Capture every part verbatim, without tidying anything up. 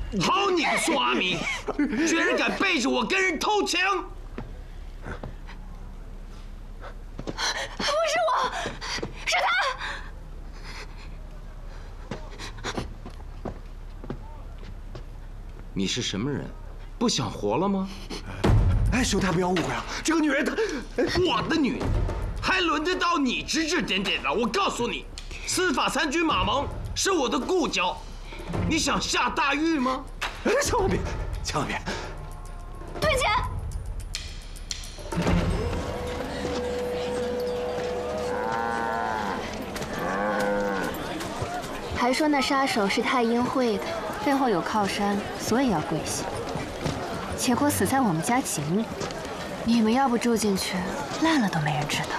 好你个苏阿弥，居然敢背着我跟人偷情！ 不是我，是他。 你是什么人？不想活了吗？ 哎，兄台不要误会啊，这个女人她…… 我的女人，还轮得到你指指点点的？我告诉你，司法三军马蒙是我的故交，你想下大狱吗？ 哎，千万别，千万别！ 退钱！还说那杀手是太阴会的，背后有靠山，所以要跪下。结果死在我们家井里，你们要不住进去，烂了都没人知道。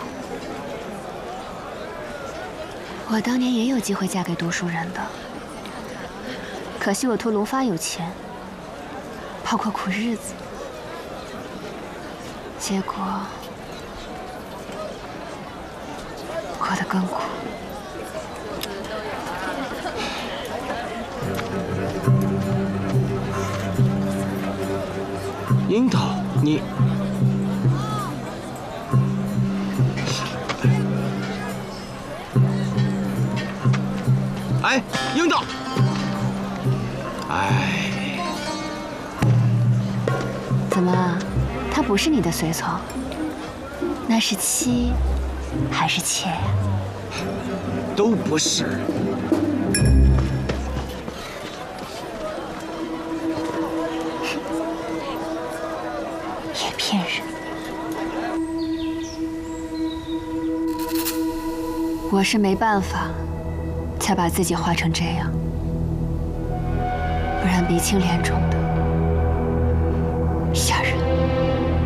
我当年也有机会嫁给读书人的，可惜我图卢发有钱，跑过苦日子，结果过得更苦。 樱桃，你哎，樱桃，哎， 怎么，他不是你的随从？那是妻还是妾呀？ 都不是。 也骗人。我是没办法，才把自己画成这样，不然鼻青脸肿的。